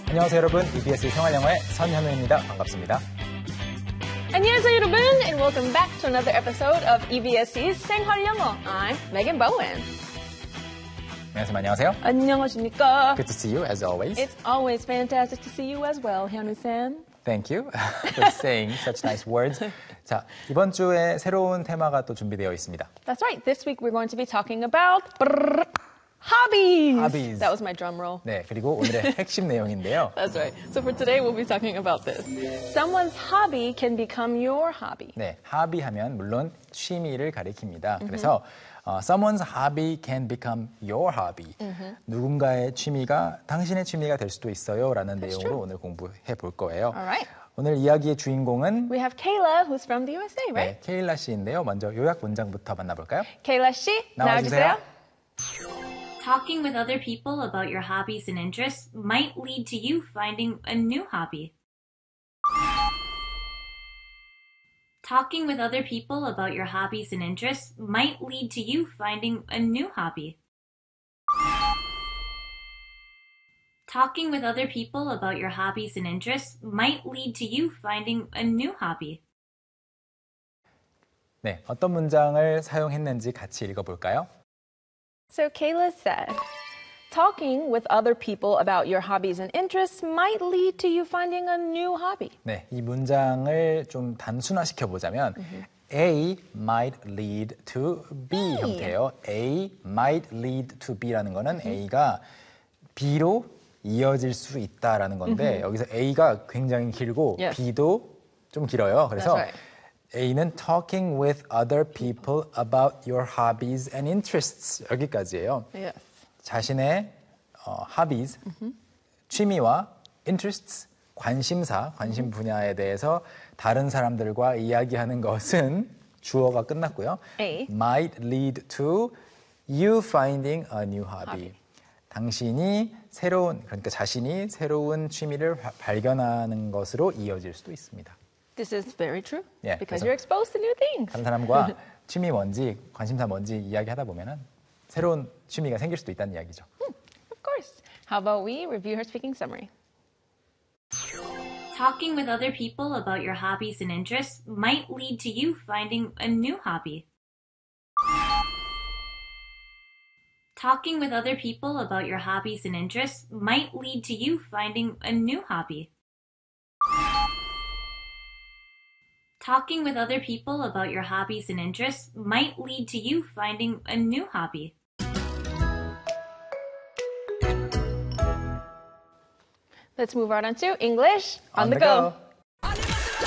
안녕하세요 여러분, EBS 생활영어의 선현우입니다. 반갑습니다. 안녕하세요 여러분, and welcome back to another episode of EBS's 생활영어. I'm Megan Bowen. 안녕하세요. 안녕하십니까? Good to see you as always. It's always fantastic to see you as well, 현우-san. Thank you for saying such nice words. 자, 이번 주에 새로운 테마가 또 준비되어 있습니다. That's right. This week we're going to be talking about hobbies. Hobbies. That was my drum roll. 네, 그리고 오늘의 핵심 내용인데요. That's right. So for today we'll be talking about this. Someone's hobby can become your hobby. 네, hobby하면 물론 취미를 가리킵니다. 그래서 someone's hobby can become your hobby. 누군가의 취미가 당신의 취미가 될 수도 있어요 라는 내용으로 true. 오늘 공부해 볼 거예요. Alright. 오늘 이야기의 주인공은 We have Kayla, who's from the USA, right? 네, 케일라 씨인데요. 먼저 요약 문장부터 만나볼까요? Kayla 씨, 나와주세요. 나와주세요. Talking with other people about your hobbies and interests might lead to you finding a new hobby. Talking with other people about your hobbies and interests might lead to you finding a new hobby. Talking with other people about your hobbies and interests might lead to you finding a new hobby. 네, 어떤 문장을 사용했는지 같이 읽어볼까요? So Kayla said, talking with other people about your hobbies and interests might lead to you finding a new hobby. 네, 이 문장을 좀 단순화시켜 보자면 A might lead to B 형태예요. A might lead to B라는 거는 A가 B로 이어질 수 있다라는 건데 여기서 A가 굉장히 길고 Yes. B도 좀 길어요. 그래서 That's right. A는 talking with other people about your hobbies and interests 여기까지예요. Yes. 자신의 hobbies, 취미와 interests, 관심사, 관심 분야에 대해서 다른 사람들과 이야기하는 것은 주어가 끝났고요. A. might lead to you finding a new hobby. 당신이 그러니까 자신이 새로운 취미를 발견하는 것으로 이어질 수도 있습니다. This is very true. Yeah, because 그래서- you're exposed to new things. 다른 사람과 취미 뭔지, 관심사 뭔지 이야기하다 보면은 새로운 취미가 생길 수도 있다는 이야기죠. Of course. How about we review her speaking summary? Talking with other people about your hobbies and interests might lead to you finding a new hobby. Talking with other people about your hobbies and interests might lead to you finding a new hobby. Talking with other people about your hobbies and interests might lead to you finding a new hobby. Let's move right on to English on the go. go.